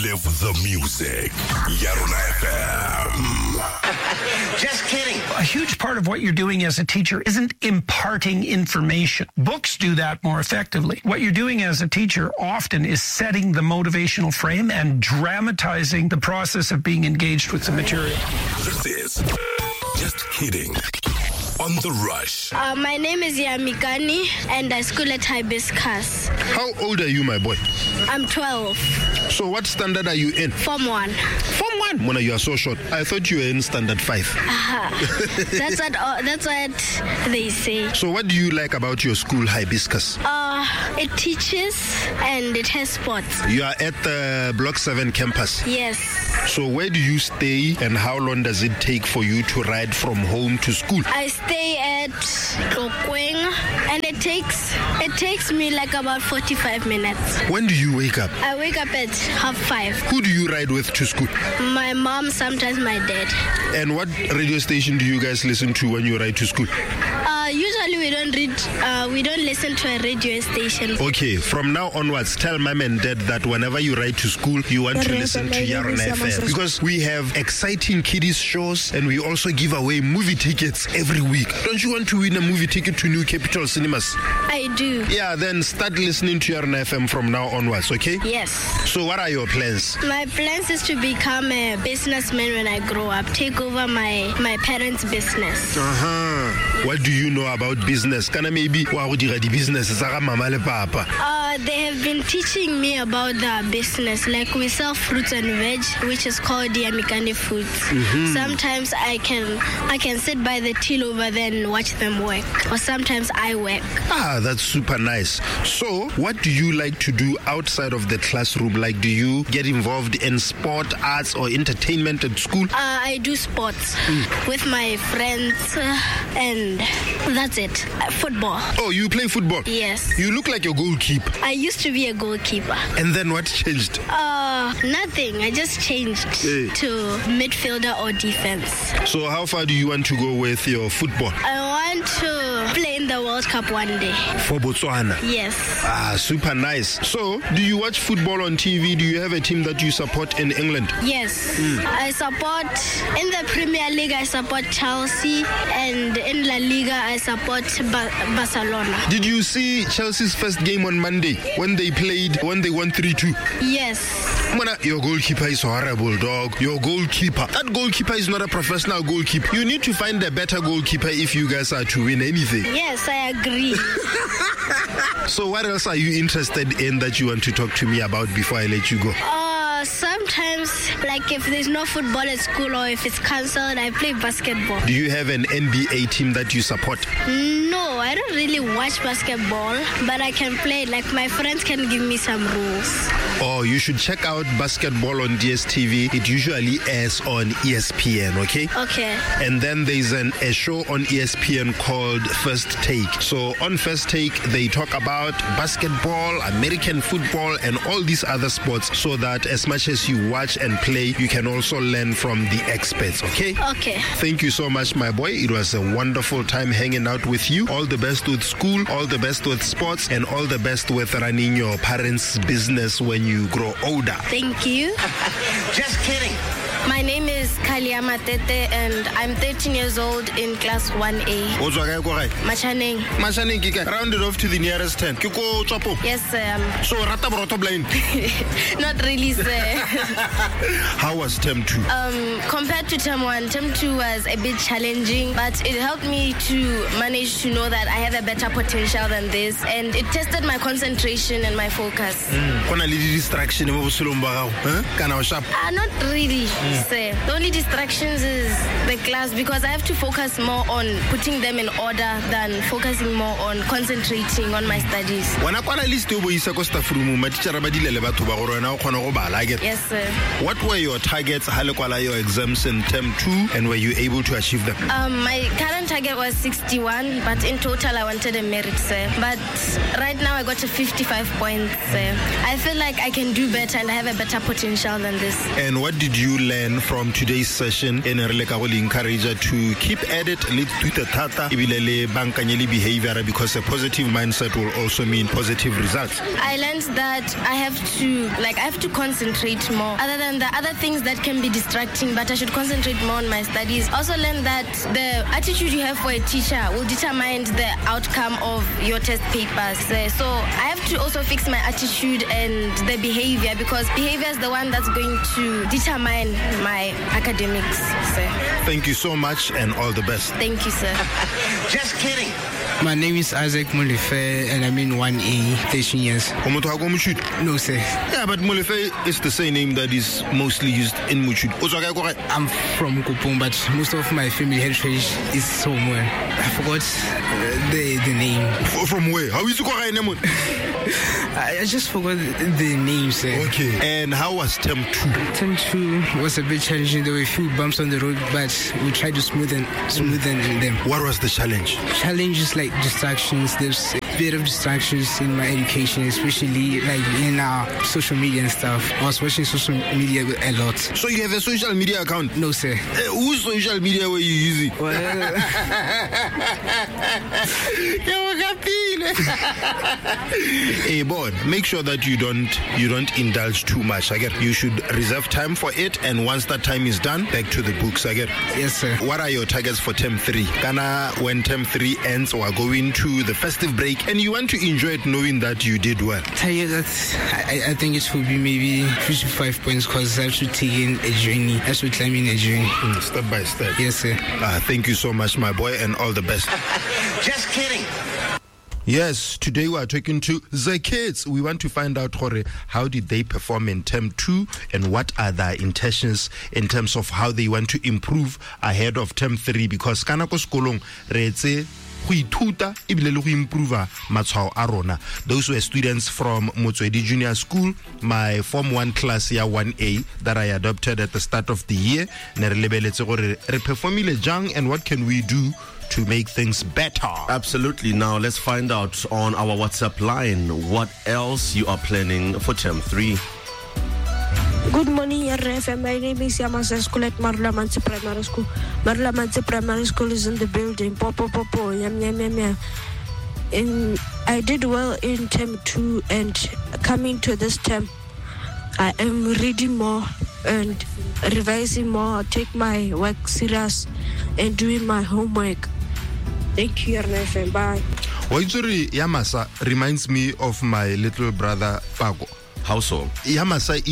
Live the music. Yarona FM. Just kidding. A huge part of what you're doing as a teacher isn't imparting information. Books do that more effectively. What you're doing as a teacher often is setting the motivational frame and dramatizing the process of being engaged with the material. This is Just Kidding on The Rush. My name is Yamikani and I school at Hibiscus. How old are you, my boy? I'm 12. So what standard are you in? Form 1. Form 1? Mona, you are so short. I thought you were in standard 5. That's what they say. So what do you like about your school, Hibiscus? It teaches and it has sports. You are at the Block 7 campus. Yes. So where do you stay and how long does it take for you to ride from home to school? I stay at Kokweng and it takes me like about 45 minutes. When do you wake up? I wake up at 4:30. Who do you ride with to school? My mom, sometimes my dad. And what radio station do you guys listen to when you ride to school? Usually we don't listen to a radio station. Okay, from now onwards, tell mom and dad that whenever you ride to school, you want to listen to Yarona FM. Because we have exciting kiddies shows and we also give away movie tickets every week. Don't you want to win a movie ticket to New Capital Cinemas? I do. Yeah, then start listening to Yarona FM from now onwards, okay? Yes. So what are your plans? My plans is to become a businessman when I grow up. Take over my parents' business. What do you know about business? Can I maybe the business? They have been teaching me about the business. Like we sell fruits and veg, which is called the Amikande Foods. Sometimes I can sit by the till over there and watch them work. Or sometimes I work. That's super nice. So what do you like to do outside of the classroom? Like, do you get involved in sport, arts, or entertainment at school? I do sports with my friends and that's it. Football. Oh, you play football? Yes. You look like a goalkeeper. I used to be a goalkeeper. And then what changed? Nothing. I just changed to midfielder or defense. So how far do you want to go with your football? I want to play in the World Cup one day. For Botswana? Yes. Super nice. So, do you watch football on TV? Do you have a team that you support in England? Yes. I support, in the Premier League, I support Chelsea, and in La Liga, I support Barcelona. Did you see Chelsea's first game on Monday when they won 3-2? Yes. Mona, your goalkeeper is horrible, dog. Your goalkeeper. That goalkeeper is not a professional goalkeeper. You need to find a better goalkeeper if you guys are to win anything. Yes, I agree. So what else are you interested in that you want to talk to me about before I let you go? Sometimes, like if there's no football at school or if it's cancelled, I play basketball. Do you have an NBA team that you support? No, I don't really watch basketball, but I can play. Like my friends can give me some rules. Oh, you should check out basketball on DSTV. It usually airs on ESPN, okay? Okay. And then there's a show on ESPN called First Take. So on First Take, they talk about basketball, American football, and all these other sports so that as much as you watch and play, you can also learn from the experts, okay? Okay. Thank you so much, my boy. It was a wonderful time hanging out with you. All the best with school, all the best with sports, and all the best with running your parents' business when you grow older. Thank you. Just kidding. My name is Kalia Matete and I'm 13 years old in class 1A. Machaneng. Machaneng, Kika. Round it off to the nearest 10. Kiko Chopo. Yes, sir. So, Rata Broto blind? Not really, sir. How was term 2? Compared to term 1, term 2 was a bit challenging, but it helped me to manage to know that I have a better potential than this, and it tested my concentration and my focus. Distraction? Not really. Sir. The only distractions is the class because I have to focus more on putting them in order than focusing more on concentrating on my studies. Yes, sir. What were your targets, your exams in term 2, and were you able to achieve them? My current target was 61, but in total I wanted a merit, sir. But right now I got to 55 points, sir. I feel like I can do better and I have a better potential than this. And what did you learn from today's session. And re ka go le encourage to keep at it, let's do the thata, ebile le bankanye behavior, because a positive mindset will also mean positive results. I learned that I have to concentrate more. Other than the other things that can be distracting, but I should concentrate more on my studies. Also learned that the attitude you have for a teacher will determine the outcome of your test papers. So I have to also fix my attitude and the behavior, because behavior is the one that's going to determine my academics. So. Thank you so much and all the best. Thank you, sir. Just kidding. My name is Isaac Molefe and I'm in 1A, 13 years. No, sir. Yeah, but Molefe is the same name that is mostly used in Muchud. I'm from Kupong, but most of my family heritage is somewhere. I forgot the name. From where? How is it called? I just forgot the name, sir. Okay. And how was term 2? Term 2 was a bit challenging. There were a few bumps on the road, but we tried to smoothen them. What was the challenge? Challenge is like distractions. There's a bit of distractions in my education, especially like in our social media and stuff. I was watching social media a lot. So you have a social media account? No, sir. Whose social media were you using? Hey, boy, make sure that you don't indulge too much. I get you should reserve time for it, and once that time is done, back to the books. I get. Yes, sir. What are your targets for term 3? Kana, when term 3 ends, or going to the festive break, and you want to enjoy it knowing that you did well? I think it will be maybe 55 points, because I have to take in a journey. I have to climb in a journey. Step by step. Yes, sir. Thank you so much, my boy, and all the best. Just kidding. Yes, today we are talking to the kids. We want to find out how did they perform in term 2 and what are their intentions in terms of how they want to improve ahead of term 3, because kana ko skolong re etse go ithuta ebile le go improve matshwao a rona. Those were students from Motswedi Junior School, my Form 1 class year 1A that I adopted at the start of the year. Ne re lebeletse gore re performile jang and what can we do to make things better. Absolutely. Now let's find out on our WhatsApp line what else you are planning for term 3. Good morning, RFM. My name is Yamasa School at Marula Manse Primary School. Marula Manse Primary School is in the building. Popo, yam. And I did well in term 2, and coming to this term, I am reading more and revising more, take my work serious and doing my homework. Thank you, RFM. Bye. Waitsuri Yamasa reminds me of my little brother Pago. How so? Yamasa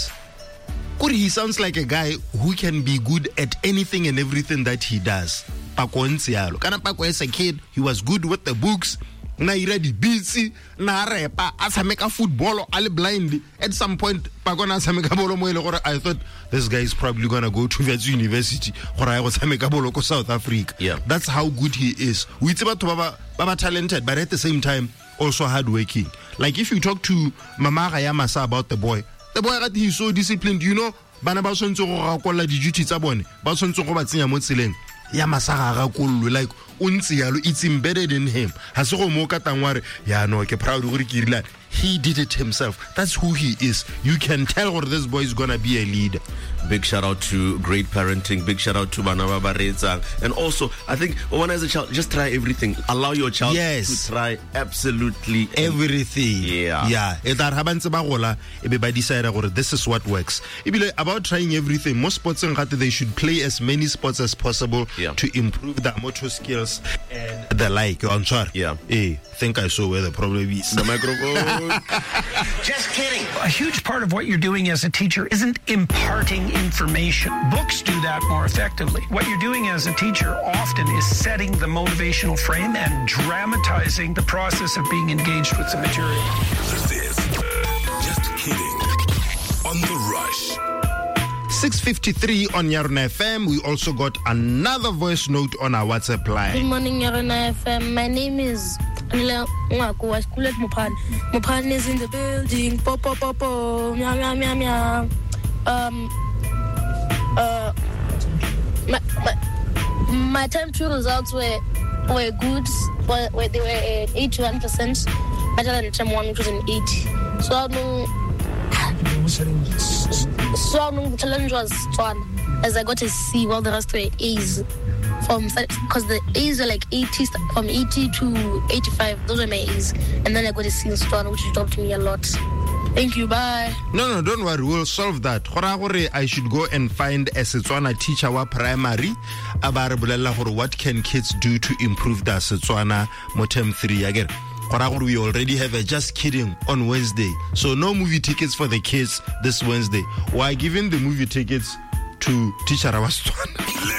he sounds like a guy who can be good at anything and everything that he does. Pago Ntsialo. Kana Pago as a kid, he was good with the books. Na ira di busy, na repa, asameka football, ali blind. At some point, Pago na asameka bolo mo ile gore I thought this guy is probably gonna go to Wits University gore I was asameka bolo ko South Africa. Yeah. That's how good he is. We tse batho baba talented, but at the same time also hardworking. Like if you talk to Mama Yamasa about the boy he's so disciplined. You know, bana ba tshwantse go rakolla di duty tsa bone, ba tshwantse go ba tsenya mo tseleng. Yamasa ga rakollo, like it's embedded in him. Ha se go mo ka tangware ya no ke proud gore ke rile. He did it himself. That's who he is. You can tell this boy is gonna be a leader. Big shout out to great parenting. Big shout out to Banaba Bareza. And also, I think when as a child, just try everything. Allow your child to try absolutely everything. Yeah. Everybody decide this is what works. About trying everything, most sports they should play as many sports as possible to improve their motor skills and the like. I'm sorry. Yeah. Hey, think I saw where the problem is. The microphone. Just kidding. A huge part of what you're doing as a teacher isn't imparting information. Books do that more effectively. What you're doing as a teacher often is setting the motivational frame and dramatizing the process of being engaged with the material. This is Just Kidding on The Rush. 6:53 on Yarona FM. We also got another voice note on our WhatsApp line. Good morning, Yarona FM. My name is Nila Ngako. I school at Mupan. Mupan is in the building. Popo. Meow. My term 2 results were good. They were 81%, better than term 1, which was an 80. So the challenge was fun. as I got a C while the rest were A's. Because the A's are like 80, from 80 to 85. Those are my A's. And then I got a C in Setswana, which helped me a lot. Thank you, bye. No, don't worry, we'll solve that. I should go and find a Setswana teacher wa primary. What can kids do to improve their Setswana mo term 3 again? We already have a Just Kidding on Wednesday. So no movie tickets for the kids this Wednesday. Why giving the movie tickets to teacher wa Setswana?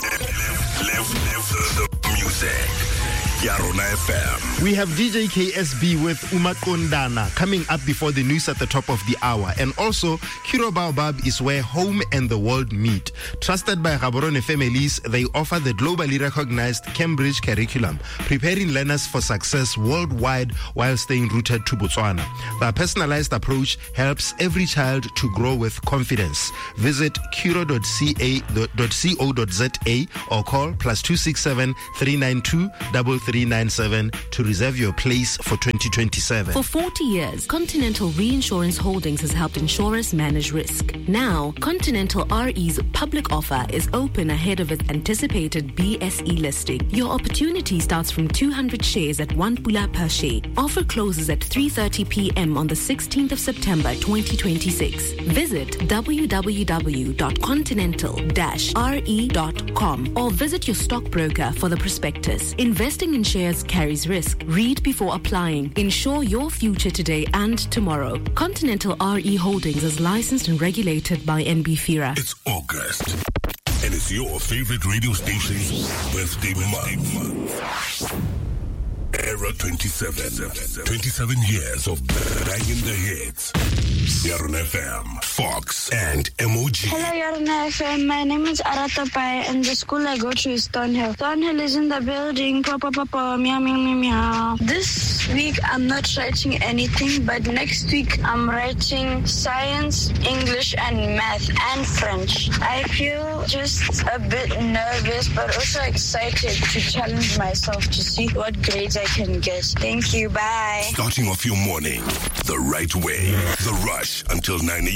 Live the music. Yarona FM. We have DJ KSB with Umakondana coming up before the news at the top of the hour. And also, Kiro Baobab is where home and the world meet. Trusted by Gaborone families, they offer the globally recognized Cambridge curriculum, preparing learners for success worldwide while staying rooted to Botswana. Their personalized approach helps every child to grow with confidence. Visit kiro.co.za or call +267 392 3397 to reserve your place for 2027. For 40 years, Continental Reinsurance Holdings has helped insurers manage risk. Now, Continental RE's public offer is open ahead of its anticipated BSE listing. Your opportunity starts from 200 shares at 1 pula per share. Offer closes at 3:30 p.m. on the 16th of September 2026. Visit www.continental-re.com or visit your stockbroker for the prospectus. Investing in shares carries risk. Read before applying. Ensure your future today and tomorrow. Continental RE Holdings is licensed and regulated by NB-FIRA. It's August, and it's your favorite radio station's birthday month. Era 27. 27 years of banging the hits. Yarona FM, Fox, and MOG. Hello, Yarona FM. My name is Arata Pai, and the school I go to is Thornhill. Thornhill is in the building. Papa, meow, meow, meow, meow. This week, I'm not writing anything, but next week, I'm writing science, English, and math, and French. I feel just a bit nervous, but also excited to challenge myself to see what grades I can get. Thank you. Bye. Starting off your morning the right way. The Rush until 9 a.m.